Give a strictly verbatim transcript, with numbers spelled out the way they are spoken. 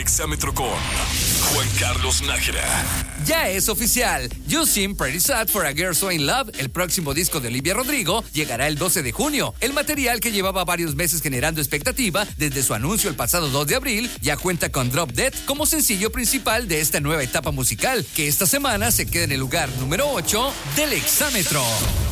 Exámetro con Juan Carlos Nájera. Ya es oficial. You Seem Pretty Sad for a Girl So In Love, el próximo disco de Olivia Rodrigo, llegará el doce de junio. El material, que llevaba varios meses generando expectativa desde su anuncio el pasado dos de abril, ya cuenta con Drop Dead como sencillo principal de esta nueva etapa musical, que esta semana se queda en el lugar número ocho del Exámetro.